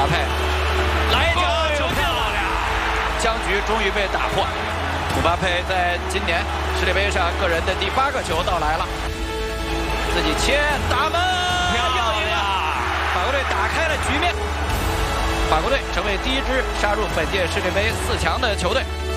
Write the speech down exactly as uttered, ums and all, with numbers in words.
巴佩来一脚球漂亮，僵局终于被打破。姆巴佩在今年世界杯上个人的第八个球到来了，自己切打门，要赢了！法国队打开了局面，法国队成为第一支杀入本届世界杯四强的球队。